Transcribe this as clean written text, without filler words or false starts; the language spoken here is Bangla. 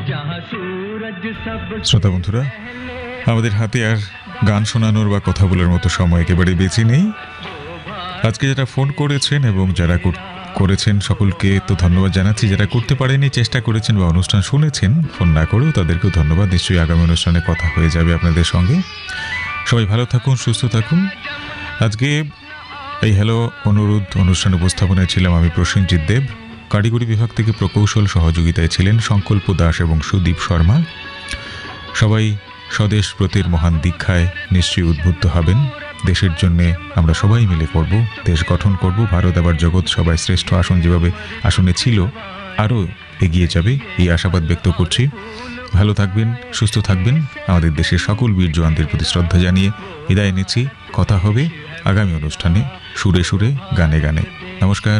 শ্রোতা বন্ধুরা, আমাদের হাতে আর গান শোনানোর বা কথা বলার মতো সময় একেবারে বেঁচে নেই। আজকে যারা ফোন করেছেন এবং যারা করেছেন সকলকে তো ধন্যবাদ জানাচ্ছি। যারা করতে পারেনি, চেষ্টা করেছেন বা অনুষ্ঠান শুনেছেন ফোন না করেও, তাদেরকেও ধন্যবাদ। নিশ্চয়ই আগামী অনুষ্ঠানে কথা হয়ে যাবে আপনাদের সঙ্গে। সবাই ভালো থাকুন, সুস্থ থাকুন। আজকে এই হ্যালো অনুরোধ অনুষ্ঠান উপস্থাপনায় ছিলাম আমি প্রসেনজিৎ দেব। কারিগরি বিভাগ থেকে প্রকৌশল সহযোগিতায় ছিলেন সংকল্প দাস এবং সুদীপ শর্মা। সবাই স্বদেশ ব্রতের মহান দীক্ষায় নিশ্চয়ই উদ্বুদ্ধ হবেন। দেশের জন্যে আমরা সবাই মিলে করব, দেশ গঠন করব। ভারত আবার জগৎ সবাই শ্রেষ্ঠ আসন যেভাবে আসনে ছিল আরও এগিয়ে যাবে, এই আশাবাদ ব্যক্ত করছি। ভালো থাকবেন, সুস্থ থাকবেন। আমাদের দেশের সকল বীর জওয়ানদের প্রতি শ্রদ্ধা জানিয়ে বিদায় নিচ্ছি। কথা হবে আগামী অনুষ্ঠানে সুরে সুরে, গানে গানে। নমস্কার।